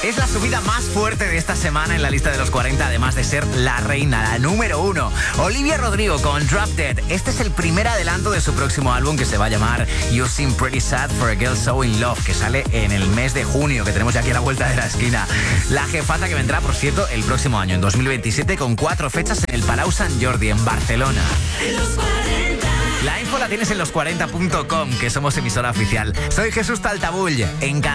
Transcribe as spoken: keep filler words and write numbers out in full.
Es la subida más fuerte de esta semana en la lista de los cuarenta, además de ser la reina, la número uno. Olivia Rodrigo con Drop Dead. Este es el primer adelanto de su próximo álbum, que se va a llamar You Seem Pretty Sad for a Girl So In Love, que sale en el mes de junio, que tenemos ya aquí a la vuelta de la esquina. La Jefaza, que vendrá, por cierto, el próximo año, en dos mil veintisiete, con cuatro fechas en el Palau Sant Jordi, en Barcelona. La info la tienes en los cuarenta punto com, que somos emisora oficial. Soy Jesús Taltabull, en